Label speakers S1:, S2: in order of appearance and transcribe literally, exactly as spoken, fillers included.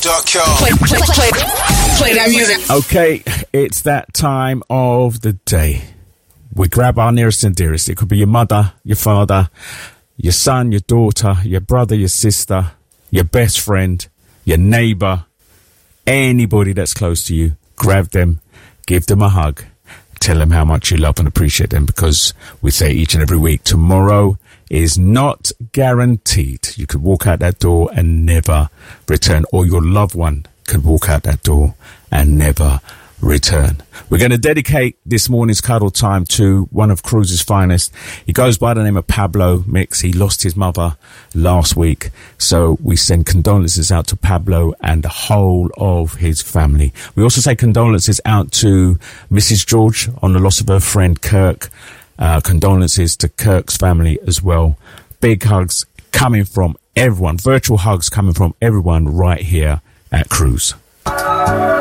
S1: dot com. Play, play, play, play that music.
S2: Okay, it's that time of the day. We grab our nearest and dearest. It could be your mother, your father, your son, your daughter, your brother, your sister, your best friend, your neighbour, anybody that's close to you. Grab them, give them a hug, tell them how much you love and appreciate them, because we say each and every week, tomorrow is not guaranteed. You could walk out that door and never return, or your loved one could walk out that door and never return. We're going to dedicate this morning's cuddle time to one of Cruz's finest. He goes by the name of Pablo Mix. He lost his mother last week, so we send condolences out to Pablo and the whole of his family. We also say condolences out to Missus George on the loss of her friend Kirk. Uh, condolences to Kirk's family as well. Big hugs coming from everyone, virtual hugs coming from everyone right here at Cruz.